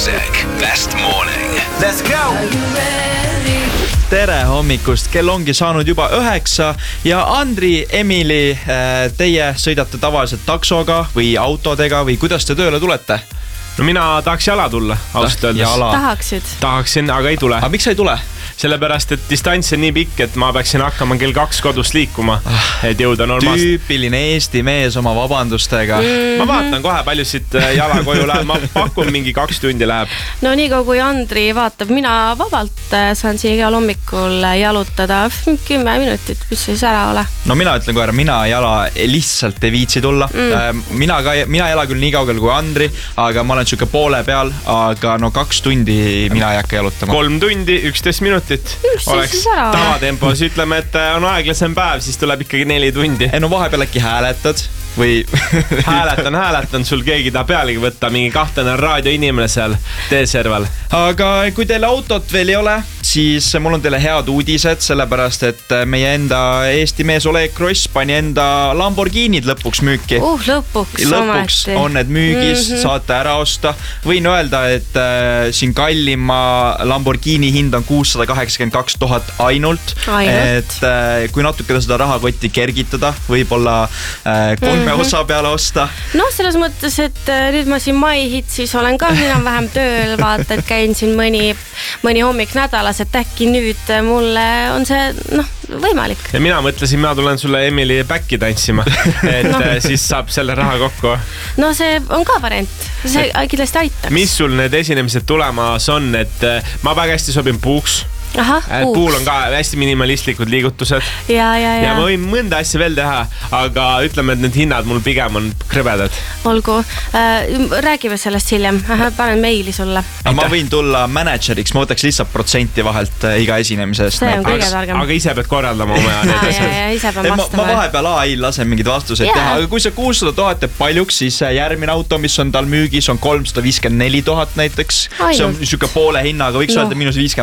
Sick Best Morning. Let's go! Tere hommikust, kell ongi saanud juba 9 ja Andri, Emily, teie sõidate tavaliselt taksoga või autodega või kuidas te tööle tulete? No mina tahaks jala tulla, ausalt öeldes. Tahaksin, aga ei tule. Aga miks ei tule? Sellepärast, et distants on nii pikk, et ma peaksin hakkama kell 2 kodust liikuma, et jõuda normaalselt. Tüüpiline Eesti mees oma vabandustega. Ma vaatan kohe, palju siit jala koju läheb. Ma pakun mingi 2 tundi läheb. No nii kui Andri vaatab, mina vabalt saan siin igal hommikul jalutada 10 minutit, mis siis ära ole. No mina ütlen kohe, mina jala lihtsalt ei viitsi tulla. Mina ei ela küll nii kaugel kui Andri, aga ma olen siuke poole peal, aga no 2 tundi mina ei hakka jalutama. 3 tundi, 11 minutit. Oleks tavatempos, ütleme, et on aeglasem päev, siis tuleb ikkagi 4 tundi. No vahepeal äkki hääletad või... hääletan, sul keegi tahab pealegi võtta, mingi kahtlane raadioinimene seal teeserval. Aga kui teil autot veel ei ole, siis mul on teile head uudised, sellepärast et meie enda Eesti mees Oleg Kross pani enda Lamborghinid lõpuks müüki. Lõpuks on need müügis, saate ära osta. Võin öelda, et siin kallima Lamborghini hind on 682 000 ainult. Et kui natuke seda rahakotti kergitada, võib-olla 3 osa peale osta. No selles mõttes, et nüüd ma siin MyHitsis olen ka enam-vähem tööl, vaata, et käin siin mõni hommik nädalas, et äkki nüüd mulle on see võimalik. Ja mina mõtlesin, mina tulen sulle Emily backi tantsima, et siis saab selle raha kokku. No see on ka variant, see kindlasti aitaks. Mis sul need esinemised tulemas on, et ma väga hästi sobin puuks. Puul on ka hästi minimalistlikud liigutused. Ja ma võin mõnda asja veel teha, aga ütleme, et need hinnad mul pigem on krõbedad. Olgu, räägime sellest hiljem. Panen meili sulle. Ma võin tulla manažeriks, ma võtaks lihtsalt protsenti vahelt iga esinemisest. See on kõige targem. Aga ise pead korraldama oma ise pean vastama. Ma vahepeal AI lasen mingid vastuseid teha, aga kui see 600 000 teeb paljuks, siis järgmine auto, mis on tal müügis, on 354 000 näiteks. See on siuke poole hinnaga, võiks öelda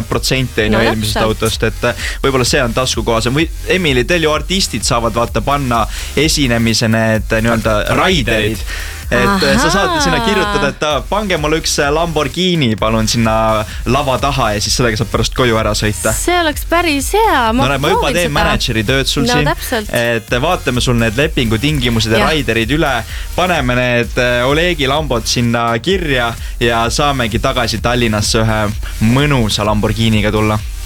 -50% eelmisest autost, et võib-olla see on taskukohasem. Või Emily, teil ju artistid saavad vaata panna esinemise need nii-öelda raiderid. Et sa saad sinna kirjutada, et pange mulle üks Lamborghini palun sinna lava taha ja siis sellega saab pärast koju ära sõita. See oleks päris hea. Ma juba teen manageri tööd sul siin. Et vaatame sul need lepingu tingimused ja raiderid üle. Paneme need Olegi Lambod sinna kirja ja saamegi tagasi Tallinnasse ühe mõnusa Lamborghiniga tulla.